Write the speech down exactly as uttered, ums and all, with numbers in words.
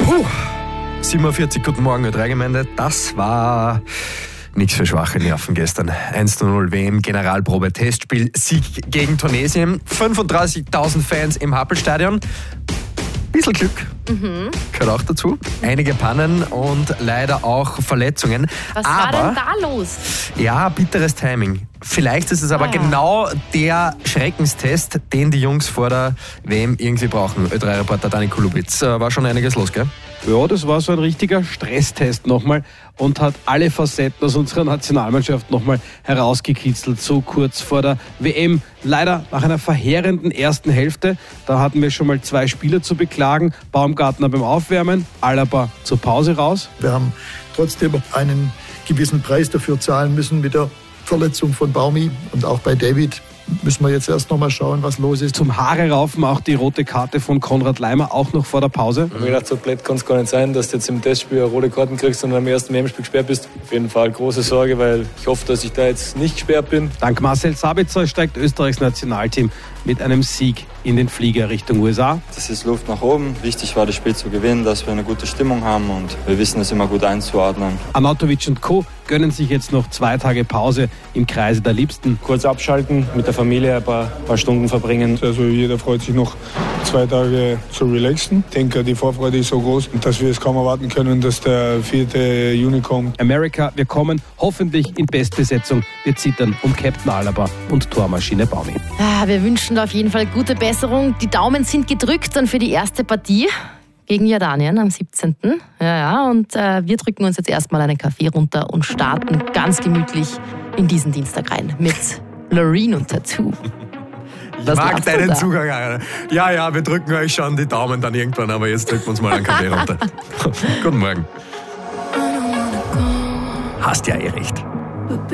Puh. siebenundvierzig, guten Morgen, Ö drei Gemeinde. Das war nichts für schwache Nerven gestern. eins zu null W M-Generalprobe, Testspiel, Sieg gegen Tunesien. fünfunddreißigtausend Fans im Happelstadion. Bisschen Glück, mhm. gehört auch dazu. Einige Pannen und leider auch Verletzungen. Was aber, war denn da los? Ja, bitteres Timing. Vielleicht ist es aber ah, ja. genau der Schreckenstest, den die Jungs vor der W M irgendwie brauchen. Ö drei Reporter Dani Kulubitz. War schon einiges los, gell? Ja, das war so ein richtiger Stresstest nochmal und hat alle Facetten aus unserer Nationalmannschaft nochmal herausgekitzelt, so kurz vor der W M. Leider nach einer verheerenden ersten Hälfte. Da hatten wir schon mal zwei Spieler zu beklagen. Baumgartner beim Aufwärmen, Alaba zur Pause raus. Wir haben trotzdem einen gewissen Preis dafür zahlen müssen mit der Verletzung von Baumi, und auch bei David müssen wir jetzt erst noch mal schauen, was los ist. Zum Haare raufen auch die rote Karte von Konrad Leimer, auch noch vor der Pause. Ich habe mir gedacht, so blöd kann es gar nicht sein, dass du jetzt im Testspiel eine rote Karten kriegst und am ersten W M-Spiel gesperrt bist. Auf jeden Fall große Sorge, weil ich hoffe, dass ich da jetzt nicht gesperrt bin. Dank Marcel Sabitzer steigt Österreichs Nationalteam mit einem Sieg in den Flieger Richtung U S A. Das ist Luft nach oben. Wichtig war, das Spiel zu gewinnen, dass wir eine gute Stimmung haben, und wir wissen es immer gut einzuordnen. Arnautovic und Co. gönnen sich jetzt noch zwei Tage Pause im Kreise der Liebsten. Kurz abschalten, mit der Familie ein paar, paar Stunden verbringen. Also jeder freut sich noch zwei Tage zu relaxen. Ich denke, die Vorfreude ist so groß, dass wir es kaum erwarten können, dass der vierte Juni kommt. Amerika, wir kommen hoffentlich in Bestbesetzung. Wir zittern um Captain Alaba und Tormaschine Baumi. Ah, wir wünschen da auf jeden Fall gute Besserung. Die Daumen sind gedrückt dann für die erste Partie gegen Jordanien am siebzehnten Ja, ja, und äh, wir drücken uns jetzt erstmal einen Kaffee runter und starten ganz gemütlich in diesen Dienstag rein mit Loreen und Tattoo. Ich Was mag deinen Zugang. Ja, ja, wir drücken euch schon die Daumen dann irgendwann, aber jetzt drücken wir uns mal einen Kaffee runter. Guten Morgen. Hast ja eh recht.